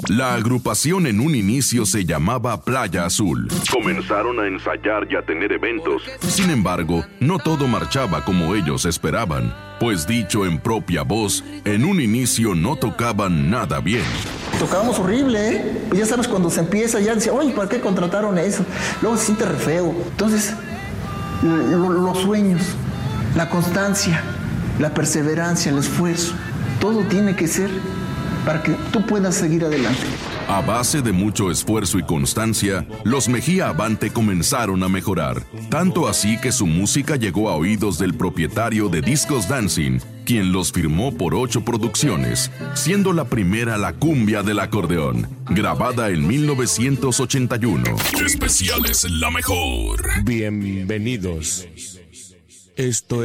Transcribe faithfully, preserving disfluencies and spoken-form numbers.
La agrupación en un inicio se llamaba Playa Azul. Comenzaron a ensayar y a tener eventos. Sin embargo, no todo marchaba como ellos esperaban, pues dicho en propia voz, en un inicio no tocaban nada bien. Tocábamos horrible, ¿eh? Pues ya sabes, cuando se empieza ya decía, oye, ¿para qué contrataron eso? Luego se siente re feo. Entonces, lo, los sueños, la constancia, la perseverancia, el esfuerzo, todo tiene que ser para que tú puedas seguir adelante. A base de mucho esfuerzo y constancia, los Mejía Abante comenzaron a mejorar. Tanto así que su música llegó a oídos del propietario de Discos Dancing, quien los firmó por ocho producciones, siendo la primera la cumbia del acordeón, grabada en mil novecientos ochenta y uno. Especiales La Mejor. Bienvenidos. Esto